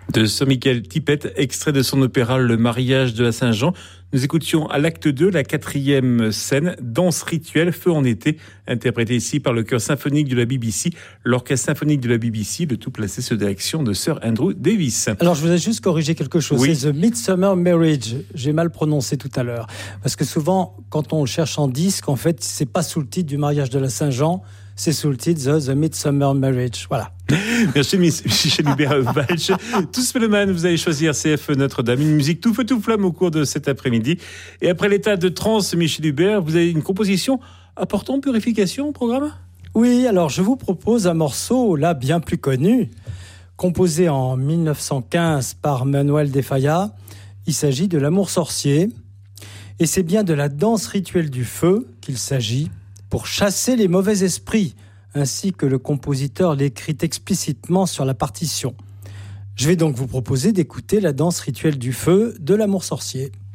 De Sir Michael Tippett, extrait de son opéra Le mariage de la Saint-Jean. Nous écoutions à l'acte 2 la 4e scène, danse rituelle, feu en été, interprétée ici par le chœur symphonique de la BBC, l'orchestre symphonique de la BBC, le tout placé sous direction de Sir Andrew Davis. Alors je voudrais juste corriger quelque chose, oui. C'est The Midsummer Marriage, j'ai mal prononcé tout à l'heure, parce que souvent quand on le cherche en disque, en fait c'est pas sous le titre du mariage de la Saint-Jean, c'est sous le titre The Midsummer Marriage, voilà. Merci Michel Hubert-Walsh. Tous mélomanes, vous allez choisir CF Notre-Dame, une musique tout feu tout flamme au cours de cet après-midi. Et après l'état de transe, Michel Hubert, vous avez une composition apportant purification au programme ? Oui, alors je vous propose un morceau là bien plus connu, composé en 1915 par Manuel de Falla. Il s'agit de l'Amour sorcier. Et c'est bien de la danse rituelle du feu qu'il s'agit pour chasser les mauvais esprits, ainsi que le compositeur l'écrit explicitement sur la partition. Je vais donc vous proposer d'écouter la danse rituelle du feu de l'Amour sorcier.